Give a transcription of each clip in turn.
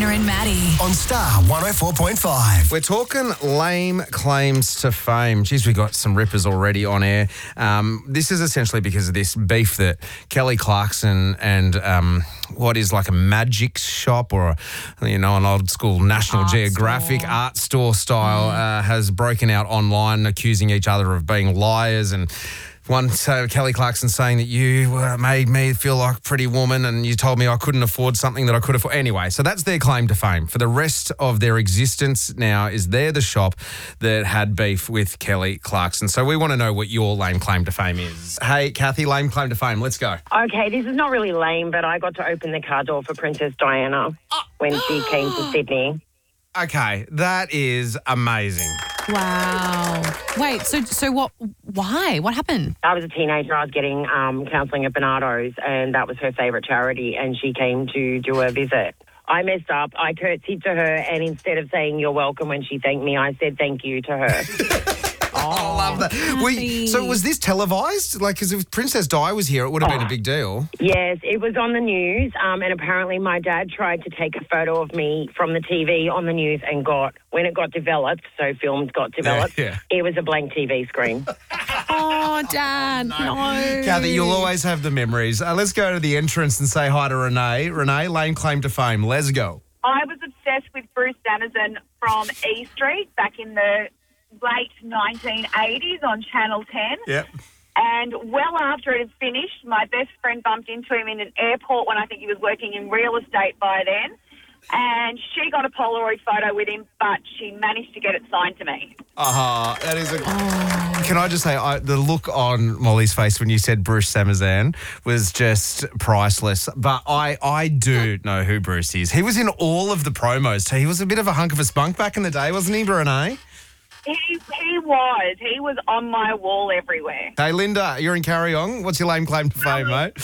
and Maddie. On Star 104.5. We're talking lame claims to fame. Geez, we got some rippers already on air. This is essentially because of this beef that Kelly Clarkson and what is like a magic shop or, an old school National Geographic art store style has broken out online, accusing each other of being liars. And Kelly Clarkson saying that you made me feel like a pretty woman and you told me I couldn't afford something that I could afford. Anyway, so that's their claim to fame. For the rest of their existence now is they're the shop that had beef with Kelly Clarkson. So we want to know what your lame claim to fame is. Hey, Kathy, lame claim to fame. Let's go. Okay, this is not really lame, but I got to open the car door for Princess Diana when she came to Sydney. Okay, that is amazing. Wow. Wait, so what? Why? What happened? I was a teenager. I was getting counselling at Bernardo's, and that was her favourite charity, and she came to do a visit. I messed up. I curtsied to her, and instead of saying you're welcome when she thanked me, I said thank you to her. I love that. So was this televised? Because if Princess Di was here, it would have been a big deal. Yes, it was on the news, and apparently my dad tried to take a photo of me from the TV on the news and when it got developed, so films got developed, It was a blank TV screen. Oh, Dad, no. Kathy, you'll always have the memories. Let's go to the entrance and say hi to Renee. Renee, lame claim to fame. Let's go. I was obsessed with Bruce Danizen from E Street back in the late 1980s on Channel 10. Yep. And well after it had finished, my best friend bumped into him in an airport when I think he was working in real estate by then. And she got a Polaroid photo with him, but she managed to get it signed to me. That is a... Can I just say, the look on Molly's face when you said Bruce Samazan was just priceless. But I do know who Bruce is. He was in all of the promos too. He was a bit of a hunk of a spunk back in the day, wasn't he, Renee? He was. He was on my wall everywhere. Hey, Linda, you're in Carry On. What's your lame claim to fame, mate?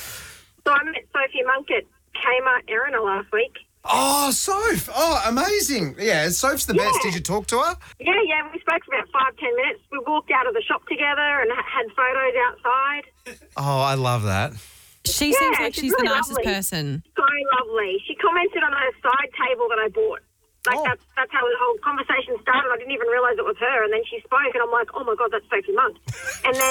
So I met Sophie Monk at Kmart Erina last week. Oh, Soph. Oh, amazing. Yeah, Soph's the best. Did you talk to her? Yeah. We spoke for about 5-10 minutes. We walked out of the shop together and had photos outside. Oh, I love that. She seems like she's really the nicest lovely. person. So lovely. She commented on a side table that I bought. That's how the whole conversation started. I didn't even realise it was her. And then she spoke and I'm like, oh, my God, that's Sophie Monk. And then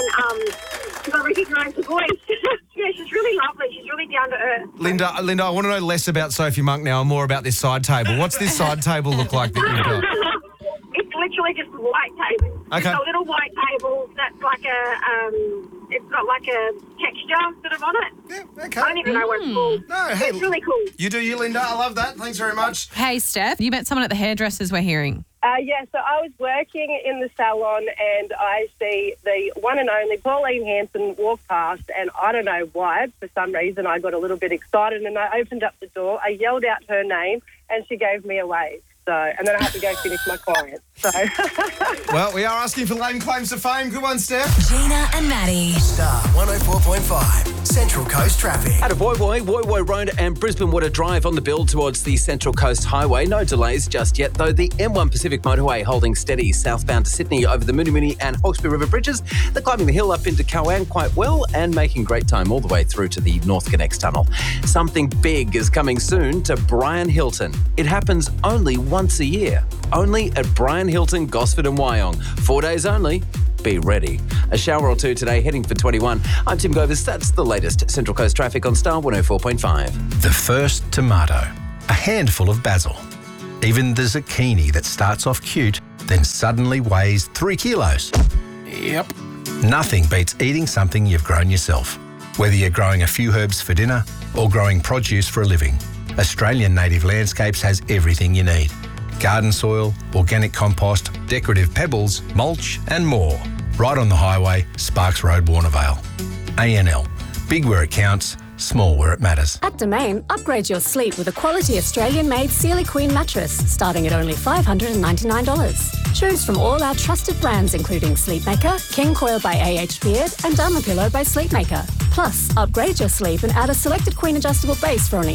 I recognised the voice. Yeah, she's really lovely. She's really down to earth. Linda, I want to know less about Sophie Monk now and more about this side table. What's this side table look like that you've got? It's literally just a white table. Okay. It's a little white table that's like it's got like a texture sort of on it. Yeah, okay. I don't even know what it's called. No, hey, it's really cool. You do you, Linda. I love that. Thanks very much. Hey, Steph, you met someone at the hairdressers we're hearing. So I was working in the salon and I see the one and only Pauline Hanson walk past, and I don't know why, for some reason I got a little bit excited and I opened up the door, I yelled out her name and she gave me a wave. And then I had to go finish my client. Well, we are asking for lame claims to fame. Good one, Steph. Gina and Maddie. Star 104.5. Central Coast traffic. Out of Woy Road and Brisbane Water Drive on the build towards the Central Coast Highway. No delays just yet, though. The M1 Pacific Motorway holding steady southbound to Sydney over the Moonee Moonee and Hawkesbury River bridges. They're climbing the hill up into Coan quite well and making great time all the way through to the North Connects Tunnel. Something big is coming soon to Brian Hilton. It happens only once a year. Only at Brian Hilton, Gosford and Wyong. 4 days only. Be ready. A shower or two today, heading for 21. I'm Tim Govers. That's the latest Central Coast traffic on Star 104.5. The first tomato. A handful of basil. Even the zucchini that starts off cute, then suddenly weighs 3 kilos. Yep. Nothing beats eating something you've grown yourself. Whether you're growing a few herbs for dinner or growing produce for a living, Australian Native Landscapes has everything you need. Garden soil, organic compost, decorative pebbles, mulch and more. Right on the highway, Sparks Road, Warnervale. ANL. Big where it counts, small where it matters. At Domain, upgrade your sleep with a quality Australian-made Sealy Queen mattress starting at only $599. Choose from all our trusted brands including Sleepmaker, King Coil by AH Beard and Dermapillow by Sleepmaker. Plus, upgrade your sleep and add a selected Queen adjustable base for only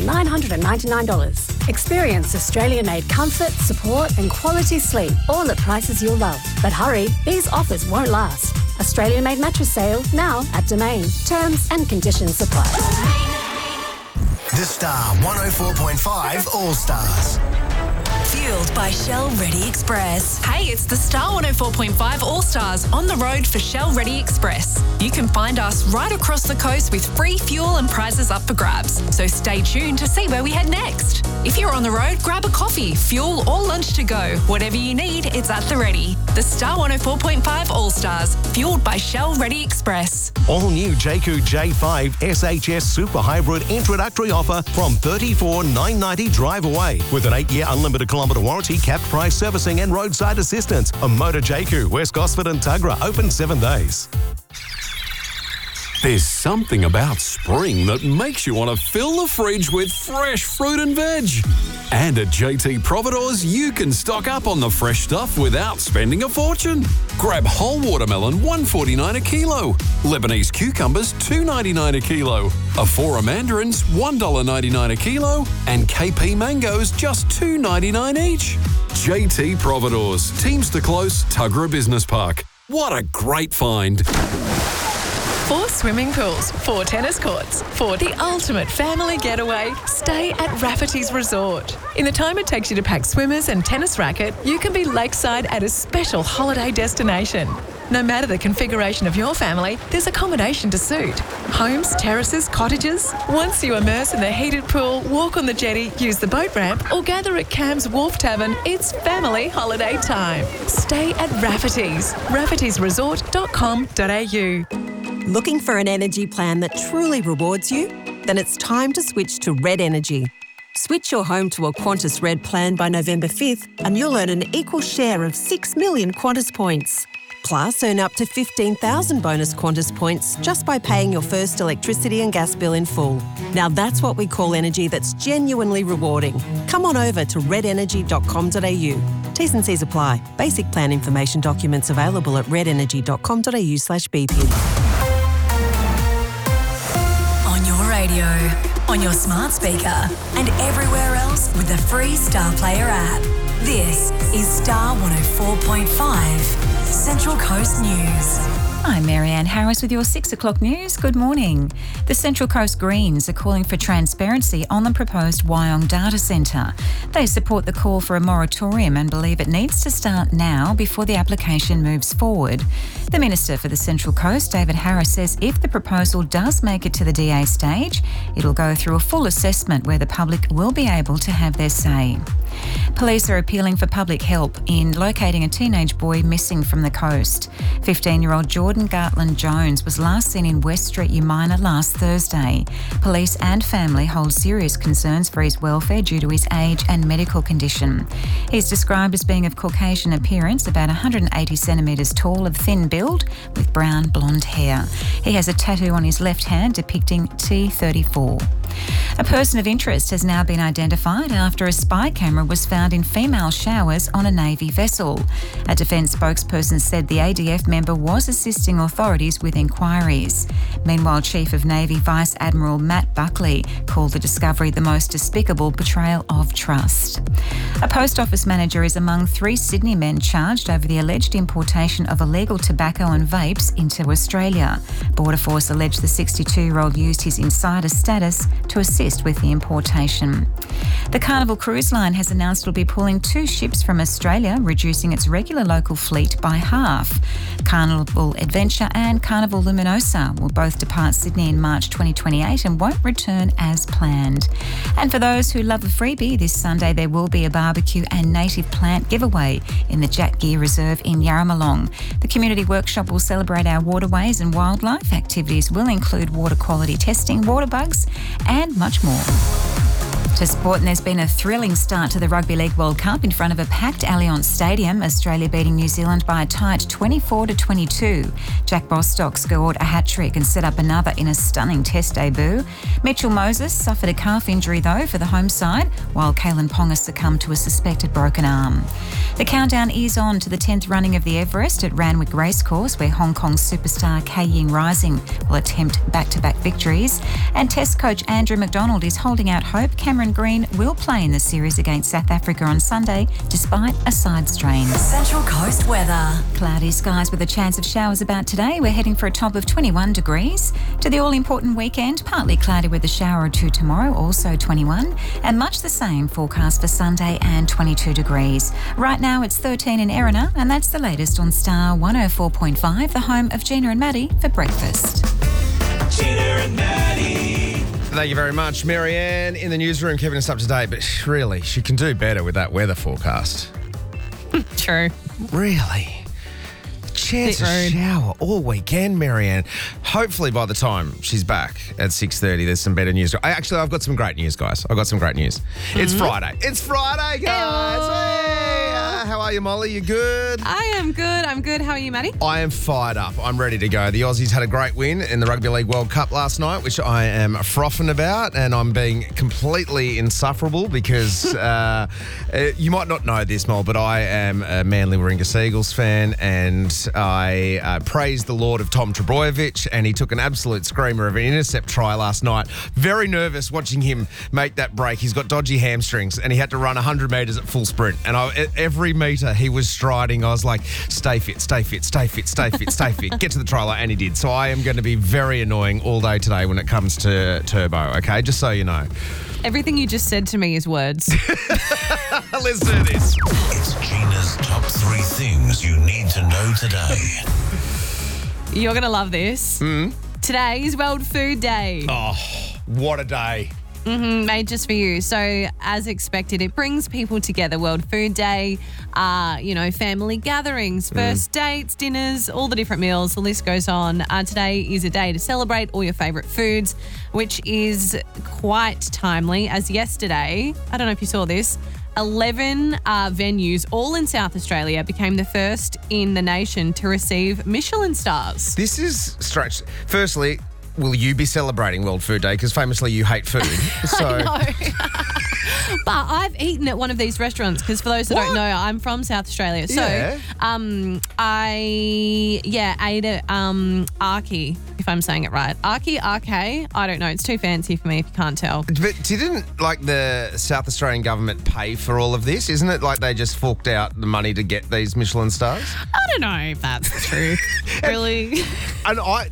$999. Experience Australian-made comfort, support and quality sleep, all at prices you'll love. But hurry, these offers won't last. Australian-made mattress sale now at Domain. Terms and conditions apply. to Star 104.5 All Stars. Fueled by Shell Ready Express. Hey, it's the Star 104.5 All Stars on the road for Shell Ready Express. You can find us right across the coast with free fuel and prizes up for grabs. So stay tuned to see where we head next. If you're on the road, grab a coffee, fuel or lunch to go. Whatever you need, it's at the ready. The Star 104.5 All Stars, fueled by Shell Ready Express. All new Jayco J5 SHS Super Hybrid introductory offer from $34,990 drive away with an 8-year unlimited kilometre warranty, capped price servicing and roadside assistance. A Motor Jayco, West Gosford and Tuggerah, open 7 days. There's something about spring that makes you want to fill the fridge with fresh fruit and veg. And at JT Providores, you can stock up on the fresh stuff without spending a fortune. Grab whole watermelon, $1.49 a kilo. Lebanese cucumbers, $2.99 a kilo. Afora mandarins, $1.99 a kilo. And KP mangoes, just $2.99 each. JT Providores, Teamster Close, Tuggerah Business Park. What a great find. 4 swimming pools, 4 tennis courts. For the ultimate family getaway, stay at Rafferty's Resort. In the time it takes you to pack swimmers and tennis racket, you can be lakeside at a special holiday destination. No matter the configuration of your family, there's accommodation to suit. Homes, terraces, cottages. Once you immerse in the heated pool, walk on the jetty, use the boat ramp, or gather at Cam's Wharf Tavern, it's family holiday time. Stay at Rafferty's. raffertysresort.com.au. Looking for an energy plan that truly rewards you? Then it's time to switch to Red Energy. Switch your home to a Qantas Red plan by November 5th and you'll earn an equal share of 6 million Qantas points. Plus, earn up to 15,000 bonus Qantas points just by paying your first electricity and gas bill in full. Now that's what we call energy that's genuinely rewarding. Come on over to redenergy.com.au. T's and C's apply. Basic plan information documents available at redenergy.com.au/BPID. Radio, on your smart speaker, and everywhere else with the free Star Player app. This is Star 104.5 Central Coast News. I'm Marianne Harris with your 6 o'clock news. Good morning. The Central Coast Greens are calling for transparency on the proposed Wyong data centre. They support the call for a moratorium and believe it needs to start now before the application moves forward. The Minister for the Central Coast, David Harris, says if the proposal does make it to the DA stage, it'll go through a full assessment where the public will be able to have their say. Police are appealing for public help in locating a teenage boy missing from the coast. 15-year-old Jordan Gartland Jones was last seen in West Street, Umina last Thursday. Police and family hold serious concerns for his welfare due to his age and medical condition. He's described as being of Caucasian appearance, about 180 centimetres tall, of thin build, with brown blonde hair. He has a tattoo on his left hand depicting T34. A person of interest has now been identified after a spy camera was found in female showers on a Navy vessel. A Defence spokesperson said the ADF member was assisting authorities with inquiries. Meanwhile, Chief of Navy Vice Admiral Matt Buckley called the discovery the most despicable betrayal of trust. A post office manager is among 3 Sydney men charged over the alleged importation of illegal tobacco and vapes into Australia. Border Force alleged the 62-year-old used his insider status to assist with the importation. The Carnival Cruise Line has announced it will be pulling 2 ships from Australia, reducing its regular local fleet by half. Carnival Adventure and Carnival Luminosa will both depart Sydney in March 2028 and won't return as planned. And for those who love a freebie, this Sunday there will be a barbecue and native plant giveaway in the Jack Gear Reserve in Yarramalong. The community workshop will celebrate our waterways and wildlife. Activities will include water quality testing, water bugs, and much more. To sport, and there's been a thrilling start to the Rugby League World Cup in front of a packed Allianz Stadium. Australia beating New Zealand by a tight 24-22. Jack Bostock scored a hat-trick and set up another in a stunning Test debut. Mitchell Moses suffered a calf injury though for the home side, while Kalen Ponga succumbed to a suspected broken arm. The countdown is on to the 10th running of the Everest at Randwick Racecourse, where Hong Kong superstar Kei Ying Rising will attempt back-to-back victories. And Test coach Andrew McDonald is holding out hope Cameron Cameron Green will play in the series against South Africa on Sunday, despite a side strain. Central Coast weather. Cloudy skies with a chance of showers about today. We're heading for a top of 21 degrees. To the all-important weekend, partly cloudy with a shower or two tomorrow, also 21. And much the same forecast for Sunday and 22 degrees. Right now it's 13 in Erina, and that's the latest on Star 104.5, the home of Gina and Maddie for breakfast. Gina and Maddie. Thank you very much, Marianne, in the newsroom, keeping us up to date. But really, she can do better with that weather forecast. True. Really? Chance of shower all weekend, Marianne. Hopefully by the time she's back at 6:30, there's some better news. I've got some great news, guys. I've got some great news. It's Friday. It's Friday, guys. Hey, how are you, Molly? You good? I am good. I'm good. How are you, Maddie? I am fired up. I'm ready to go. The Aussies had a great win in the Rugby League World Cup last night, which I am frothing about, and I'm being completely insufferable because you might not know this, Mol, but I am a Manly Warringah Seagulls fan, and I praised the Lord of Tom Trebojevic, and he took an absolute screamer of an intercept try last night. Very nervous watching him make that break. He's got dodgy hamstrings, and he had to run 100 metres at full sprint. And every metre he was striding, I was like, stay fit, stay fit, stay fit, stay fit, stay fit. Get to the try line, and he did. So I am going to be very annoying all day today when it comes to Turbo, okay? Just so you know. Everything you just said to me is words. Let's do this. It's Gina's top 3 things you need to know today. You're going to love this. Today is World Food Day. Oh, what a day. Made just for you. So, as expected, it brings people together. World Food Day, family gatherings, first dates, dinners, all the different meals. The list goes on. Today is a day to celebrate all your favourite foods, which is quite timely, as yesterday, I don't know if you saw this, 11 venues, all in South Australia, became the first in the nation to receive Michelin stars. This is strange. Firstly, will you be celebrating World Food Day? Because famously you hate food. So. I know. But I've eaten at one of these restaurants because for those that don't know, I'm from South Australia. So I ate at Arki, if I'm saying it right. Arki, I don't know. It's too fancy for me if you can't tell. But didn't the South Australian government pay for all of this? Isn't it like they just forked out the money to get these Michelin stars? I don't know if that's the truth. Really? And I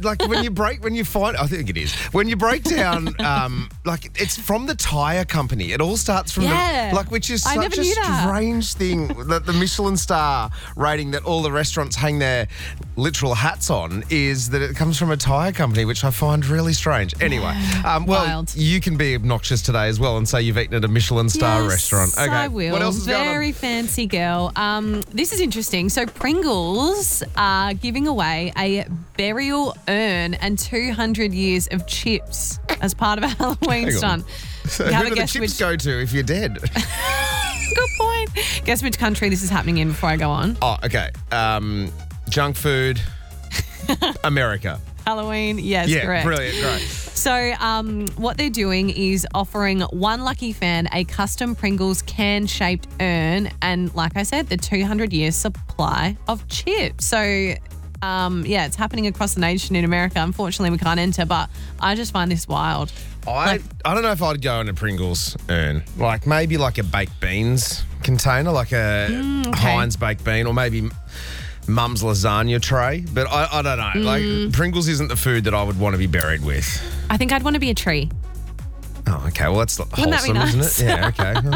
I think it is. When you break down, it's from the tyre company. It all starts from which is such a strange thing that the Michelin star rating that all the restaurants hang their literal hats on is that it comes from a tyre company, which I find really strange. Anyway, Wild. You can be obnoxious today as well and say you've eaten at a Michelin star restaurant. Okay, I will. What else is going on? Very fancy girl. This is interesting. So Pringles are giving away a burial urn and 200 years of chips as part of a Halloween stunt. So who do the chips go to if you're dead? Good point. Guess which country this is happening in before I go on. Oh, okay. Junk food, America. Halloween, yes, correct. Brilliant, great. So what they're doing is offering one lucky fan a custom Pringles can-shaped urn and, like I said, the 200-year supply of chips. So, it's happening across the nation in America. Unfortunately, we can't enter, but I just find this wild. I don't know if I'd go in a Pringles urn. Like maybe like a baked beans container, like a Heinz baked bean, or maybe Mum's lasagna tray. But I don't know. Like Pringles isn't the food that I would want to be buried with. I think I'd want to be a tree. Oh, okay. Well, that's Wouldn't wholesome, that be nice? isn't it? Yeah,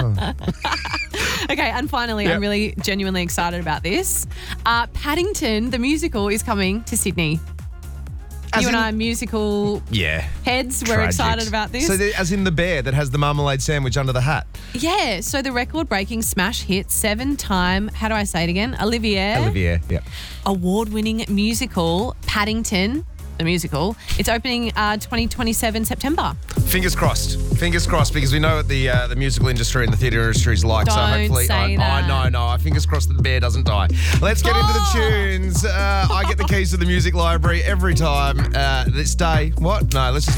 okay. Okay, and finally, I'm really genuinely excited about this. Paddington, the musical, is coming to Sydney. You and I are musical heads. We're excited about this. So as in the bear that has the marmalade sandwich under the hat? Yeah, so the record-breaking smash hit 7-time, how do I say it again? Olivier, award-winning musical, Paddington, the musical. It's opening 2027 September. Fingers crossed. Fingers crossed, because we know what the musical industry and the theatre industry is like. Don't so hopefully, say that. I know. Fingers crossed that the bear doesn't die. Let's get into the tunes. I get the keys to the music library every time. This day. What? No, let's just